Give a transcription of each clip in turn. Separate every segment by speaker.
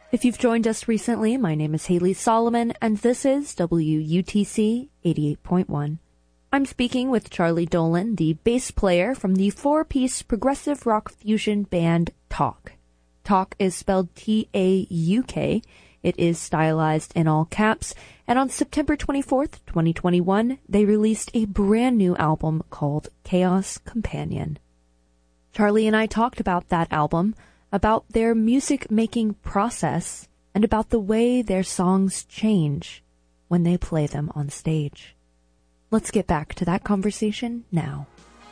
Speaker 1: If you've joined us recently, my name is Haley Solomon, and this is WUTC 88.1. I'm speaking with Charlie Dolan, the bass player from the four-piece progressive rock fusion band Tauk. Tauk is spelled T-A-U-K. It is stylized in all caps, and on September 24th, 2021, they released a brand new album called Chaos Companion. Charlie and I talked about that album, about their music-making process, and about the way their songs change when they play them on stage. Let's get back to that conversation now.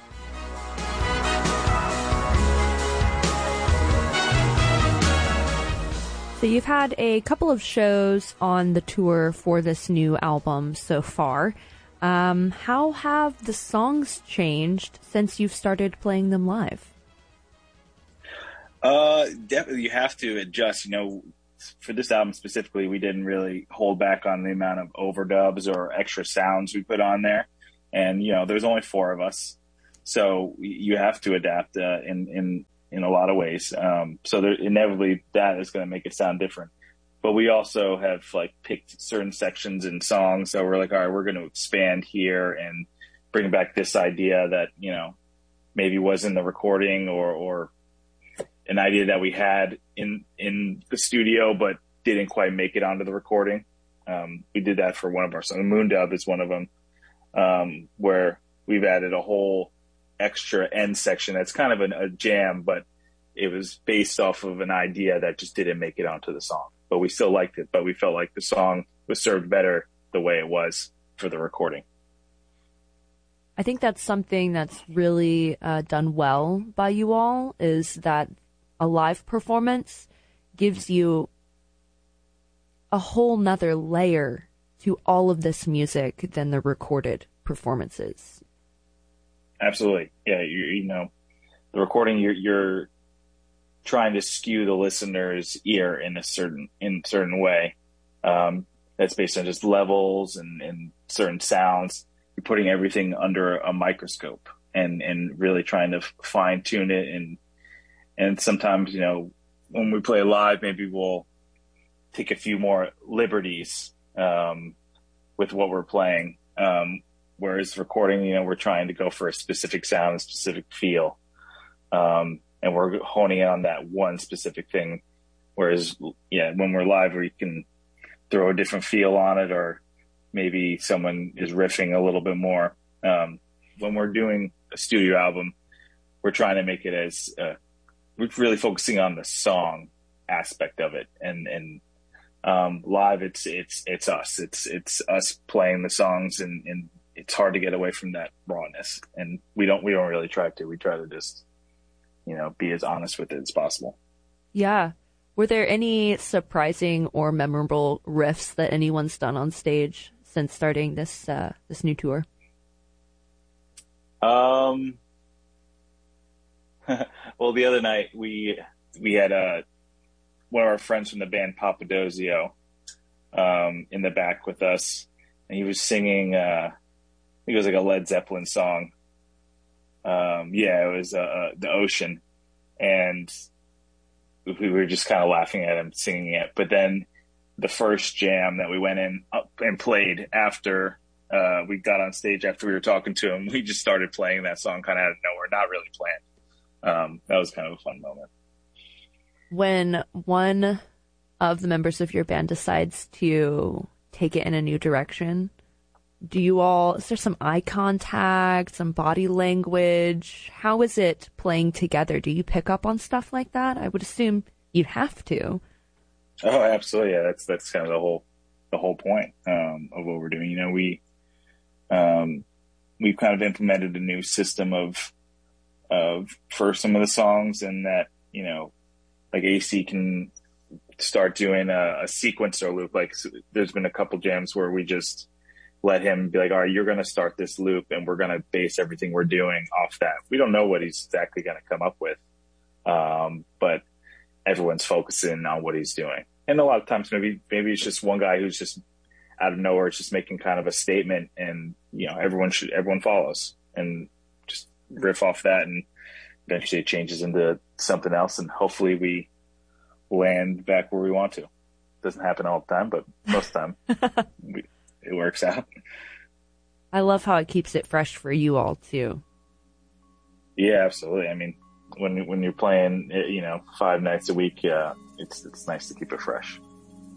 Speaker 1: So you've had a couple of shows on the tour for this new album so far. How have the songs changed since you've started playing them live?
Speaker 2: Definitely you have to adjust. For this album specifically, we didn't really hold back on the amount of overdubs or extra sounds we put on there. And, there's only four of us. So you have to adapt in a lot of ways. So inevitably that is going to make it sound different. But we also have picked certain sections and songs. So we're like, all right, we're going to expand here and bring back this idea that, maybe was in the recording or an idea that we had in the studio, but didn't quite make it onto the recording. We did that for one of our songs. Moondove is one of them, where we've added a whole extra end section. That's kind of a jam, but it was based off of an idea that just didn't make it onto the song, but we still liked it, but we felt like the song was served better the way it was for the recording.
Speaker 1: I think that's something that's really done well by you all, is that a live performance gives you a whole nother layer to all of this music than the recorded performances. Absolutely.
Speaker 2: Yeah. The recording, you're trying to skew the listener's ear in a certain way. That's based on just levels and certain sounds. You're putting everything under a microscope and really trying to fine tune it. And sometimes, when we play live, maybe we'll take a few more liberties with what we're playing. Whereas recording, we're trying to go for a specific sound, a specific feel. And we're honing in on that one specific thing. Whereas, when we're live, we can throw a different feel on it, or maybe someone is riffing a little bit more. When we're doing a studio album, we're trying to make it as, we're really focusing on the song aspect of it. And live, it's us. It's us playing the songs, and it's hard to get away from that rawness. And we don't really try to. We try to just, be as honest with it as possible.
Speaker 1: Yeah. Were there any surprising or memorable riffs that anyone's done on stage since starting this new tour?
Speaker 2: Well, the other night we had one of our friends from the band Papadozio in the back with us, and he was singing. I think it was like a Led Zeppelin song. It was The Ocean, and we were just kind of laughing at him singing it. But then the first jam that we went in up and played after we got on stage, after we were talking to him, we just started playing that song kind of out of nowhere, not really planned. That was kind of a fun moment.
Speaker 1: When one of the members of your band decides to take it in a new direction, is there some eye contact, some body language? How is it playing together? Do you pick up on stuff like that? I would assume you'd have to.
Speaker 2: Oh, absolutely. Yeah, that's kind of the whole point of what we're doing. We've kind of implemented a new system of for some of the songs, and that, like AC can start doing a sequencer loop. Like, there's been a couple jams where we just let him be like, all right, you're going to start this loop, and we're going to base everything we're doing off that. We don't know what he's exactly going to come up with. But everyone's focusing on what he's doing. And a lot of times, maybe it's just one guy who's just out of nowhere, it's just making kind of a statement, and, everyone follows and just riff off that, and eventually it changes into something else. And hopefully land back where we want to. Doesn't happen all the time, but most of the time it works out.
Speaker 1: I love how it keeps it fresh for you all too.
Speaker 2: Yeah, absolutely. I mean, when you're playing, 5 nights a week, it's nice to keep it fresh.